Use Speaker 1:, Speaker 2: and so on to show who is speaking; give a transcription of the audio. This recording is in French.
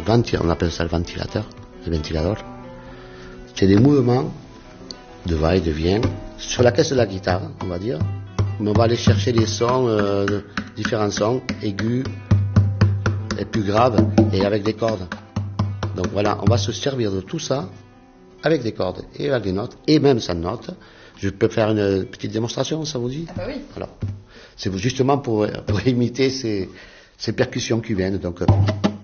Speaker 1: on appelle ça le ventilateur. C'est des mouvements de va et de vient sur la caisse de la guitare, on va dire. Mais on va aller chercher des sons, différents sons, aigus et plus graves, et avec des cordes. Donc voilà, on va se servir de tout ça avec des cordes et avec des notes, et même sans notes. Je peux faire une petite démonstration, ça vous dit?
Speaker 2: Ah bah oui.
Speaker 1: Voilà. C'est justement pour imiter ces percussions cubaines. Donc,